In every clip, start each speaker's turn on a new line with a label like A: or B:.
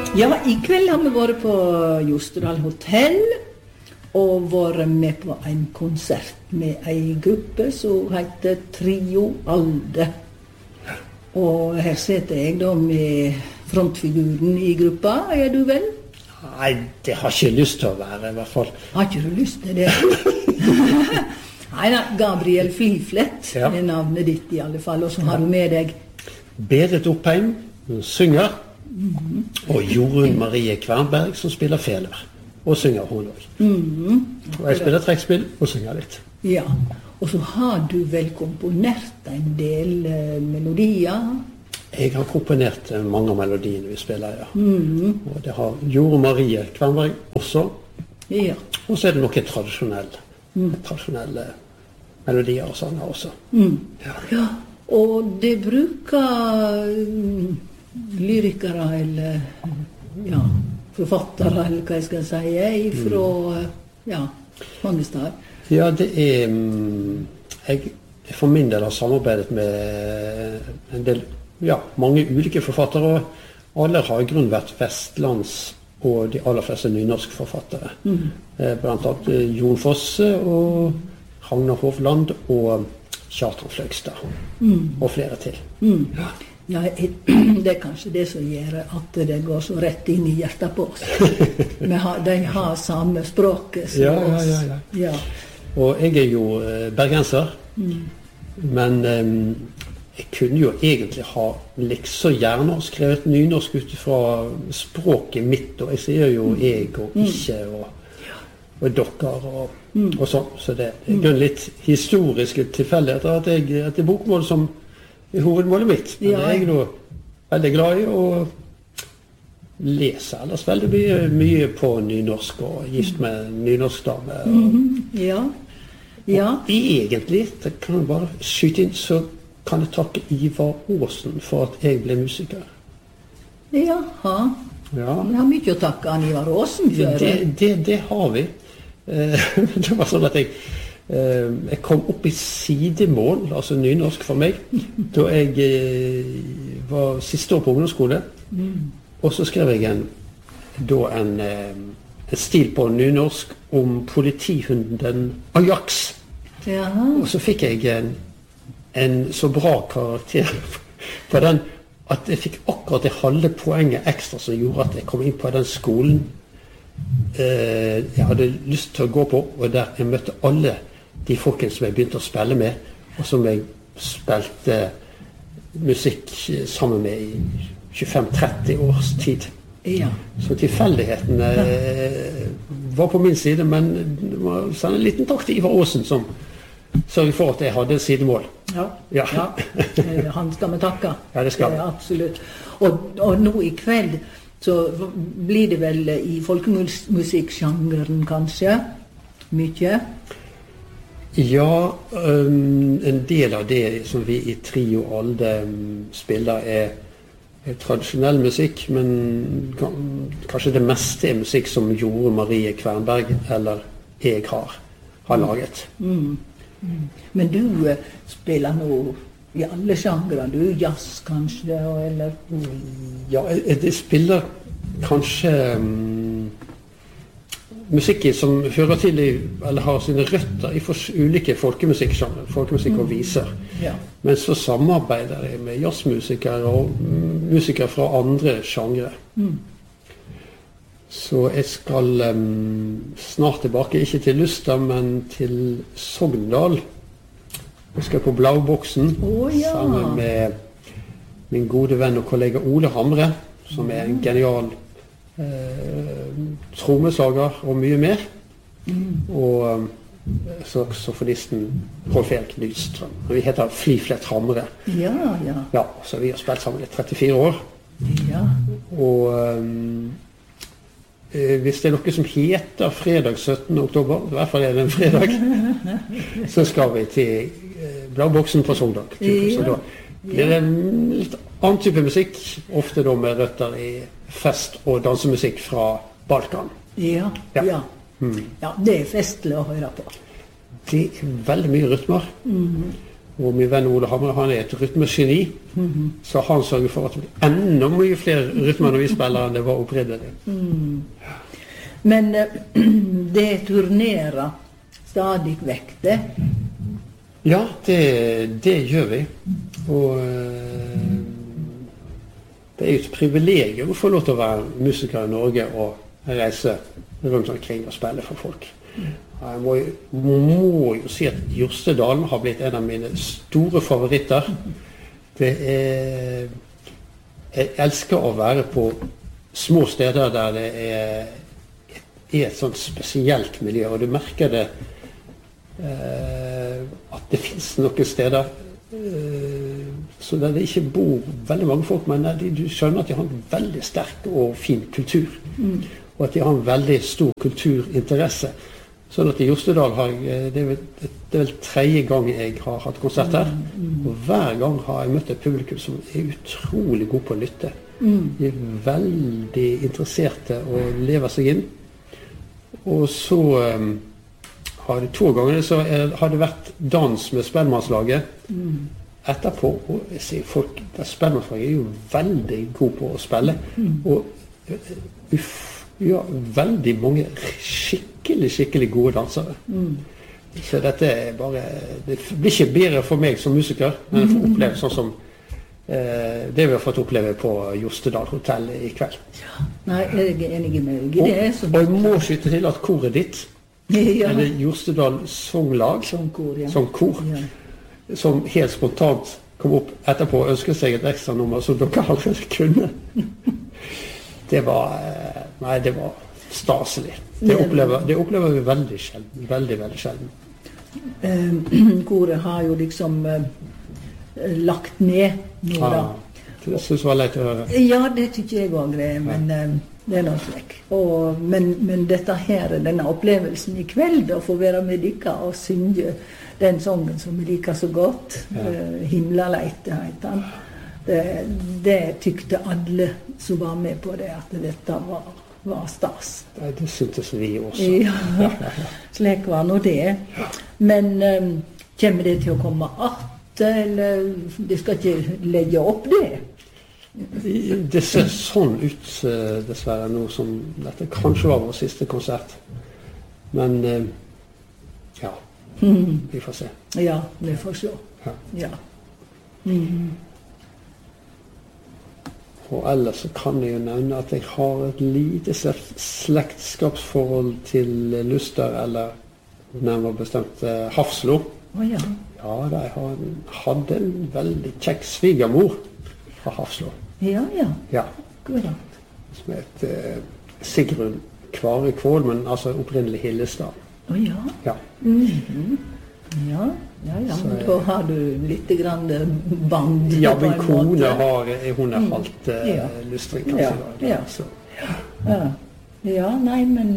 A: Ja, i kveld har vi vært på Jostedal Hotel og vært med på en konsert med en gruppe som heter Trio Alde. Og her sitter jeg da med frontfiguren i gruppa, du vel?
B: Nei, det har ikke lyst til å være, i hvert fall.
A: Har ikke du lyst til det? Nei, Gabriel Fliflet er navnet ditt i alle fall, og så har du med deg
B: Berit Oppheim, som synger, og Jorunn Marie Kvernberg, som spiller feler, og synger hun også. Og jeg spiller trekkspill og synger litt.
A: Ja, og så har du vel komponert en del melodier?
B: Jeg har komponert mange av melodiene vi spiller, ja. Og det har Jorunn Marie Kvernberg også.
A: Ja.
B: Og så er det noen tradisjonelle melodier og sanger også.
A: Ja, og det bruker lyrikere eller forfattere, eller hva jeg skal si, fra mange steder.
B: Ja, det er jeg for min del har samarbeidet med en del, mange ulike forfattere, og alle har i grunn vært vestlands og de aller fleste nynorske forfattere. Blant annet Jon Fosse og Ragnar Hovland og Kjartan Fløgstad, og flere til. Ja, det er kanskje det som gjør at det går så rett inn i hjertet på oss. De har samme språket som oss. Ja. Og jeg er jo bergenser, men jeg kunne jo egentlig ha liksom gjerne skrevet nynorsk ut fra språket mitt, og jeg sier jo jeg og ikke, og dere og sånn. Så det er litt historiske tilfeldigheter at det er bokmål som er hovedmålet mitt. Men det er jeg nå veldig glad i, og leser ellers veldig mye på nynorsk, og gift med nynorskdame. Og egentlig, det kan jeg bare skyte inn, så kan jeg takke Ivar Aasen for at jeg ble musiker.
A: Jaha. Ja. Vi har mye å takke an Ivar Aasen for.
B: Det har vi. Det var sånn at jeg kom opp i sidemål, altså nynorsk for meg, da jeg var siste år på ungdomsskole. Og så skrev jeg en stil på nynorsk om politihunden Ajax. Og så fikk jeg en så bra karakter på den, at jeg fikk akkurat det halve poenget ekstra som gjorde at jeg kom inn på den skolen jeg hadde lyst til å gå på, og der jeg møtte alle de folkene som jeg begynte å spille med, og som jeg spilte musikk sammen med i 25-30 års tid. Så tilfeldighetene var på min side, men det var en liten takk til Ivar Aasen som sørget for at jeg hadde sidemål. Ja.
A: Han skal vi takke.
B: Ja, det skal vi.
A: Absolutt. Og nå i kveld så blir det vel i folkemusikksjangeren kanskje mye?
B: Ja, en del av det som vi i Trio Alde spiller er tradisjonell musikk, men kanskje det meste er musikk som Jorunn Marie Kvernberg eller jeg har laget. Men du spiller nå i alle sjangre, du jazz kanskje, eller? Ja, jeg spiller kanskje musikk som hører til eller har sine røtter i ulike folkemusikksjangre, folkemusikk og viser. Men så samarbeider jeg med jazzmusikere og musikere fra andre sjangre. Så jeg skal snart tilbake, ikke til Luster, men til Sogndal. Jeg skal på Blauboksen sammen med min gode venn og kollega Ole Hamre, som er en genial trommeslager og mye mer. Og saksofonisten Rolf Erik Nystrøm. Vi heter Fliflet Hamre. Ja, så vi har spilt sammen i 34 år. Og hvis det er noe som heter fredag 17. oktober, i hvert fall er det en fredag, så skal vi til Blauboksen på Sogndal. Så da blir det en litt annen type musikk, ofte da med røtter i fest- og dansemusikk fra Balkan.
A: Ja, det er festlig å høre på.
B: Det er veldig mye rytmer. Og min venn Ole Hamre, han er et rytmegeni. Så han sørger for at det blir enda mye flere rytmer når vi spiller enn det var opprinnelig.
A: Men det turnerer stadig vekk, det?
B: Ja, det gjør vi. Og det er jo et privilegium å få lov til å være musiker i Norge og reise rundt omkring og spille for folk. Jeg må jo si at Jostedalen har blitt en av mine store favoritter. Jeg elsker å være på små steder der det er et sånt spesielt miljø, og du merker det at det finnes noen steder så der det ikke bor veldig mange folk, men du skjønner at de har en veldig sterk og fin kultur, og at de har en veldig stor kulturinteresse. Sånn at i Jostedal det er vel 3. gang jeg har hatt konsert her, og hver gang har jeg møtt et publikum som er utrolig god på å lytte. De er veldig interesserte og lever seg inn. Og så har det 2 ganger så har det vært dans med Spellemannslaget etterpå, og jeg ser folk, Spellemannslaget er jo veldig god på å spille, og ja, veldig mange skikkelig gode dansere. Så dette er bare, det blir ikke bedre for meg som musiker, men jeg får oppleve sånn som det vi har fått oppleve på Jostedal Hotell i kveld.
A: Ja, nei, jeg er enig med deg.
B: Og jeg må skyte til at koret ditt, eller Jostedal Songlag, Songkor, som helt spontant kom opp etterpå og ønsket seg et ekstra nummer som dere allerede kunne. Det var staselig. Det opplever vi veldig sjelden. Veldig sjelden.
A: Koret har jo liksom lagt ned nå da.
B: Det synes jeg var leit å høre.
A: Ja, det tykker jeg også, men det er noe slik. Men dette her, denne opplevelsen i kveld, å få være med dere og synge den sangen som vi liker så godt, Himlaleite heter den. Det tykte alle som var med på det, at dette var stas.
B: Det syntes vi også.
A: Ja, slik var nå det. Men kommer det til å komme att, eller de skal ikke legge opp det?
B: Det ser sånn ut, dessverre, nå som dette kanskje var vår siste konsert. Men ja, vi får se.
A: Ja, vi får se. Ja.
B: Og ellers så kan jeg jo nevne at jeg har et lite slektskapsforhold til Luster, eller nærmere bestemt Hafslo.
A: Ja.
B: Ja, jeg hadde en veldig kjekk svigermor fra Hafslo.
A: Ja.
B: Akkurat. Som het Sigrun Kvare Kvål, men altså opprinnelig Hillestad.
A: Ja. Ja, men da har du litt grann band.
B: Ja, min kone hun er halvt lustring, kanskje.
A: Ja, nei, men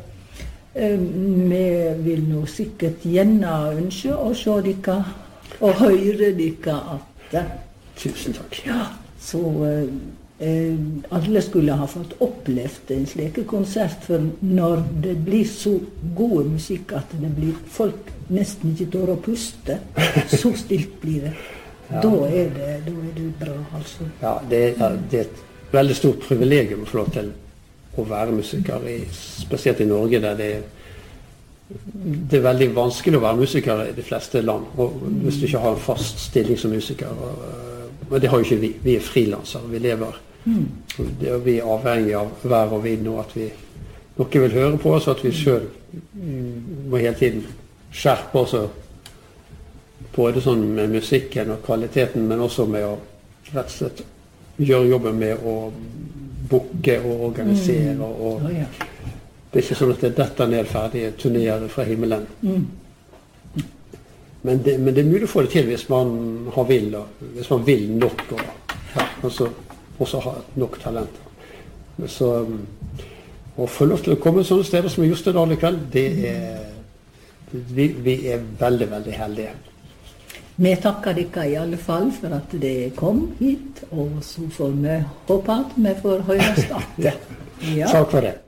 A: vi vil nå sikkert gjerne ønske å se dere og høre dere at.
B: Tusen takk.
A: Ja, så alle skulle ha fått opplevd en slik konsert, for når det blir så god musikk at det blir folk nesten ikke tør å puste, så stilt blir det. Da er det bra, altså. Ja,
B: det er et veldig stort privilegium å få lov til å være musiker, spesielt i Norge, der det er veldig vanskelig å være musiker i de fleste land, og hvis du ikke har en fast stilling som musiker. Men det har jo ikke vi. Vi er frilansere, vi lever. Vi er avhengig av vær og vind, og at noen vil høre på oss, at vi selv må hele tiden skjerpe oss, både sånn med musikken og kvaliteten, men også med å rett og slett gjøre jobben med å booke og organisere. Det er ikke sånn at det detter ned ferdige turnerer fra himmelen. Men det er mulig å få det til hvis man vil nok, og også ha nok talent. Så å få lov til å komme sånne steder som i Jostedal i kveld, vi er veldig, veldig heldige.
A: Vi takker dere i alle fall for at dere kom hit, og så får vi håpe at vi får høres igjen.
B: Takk for det.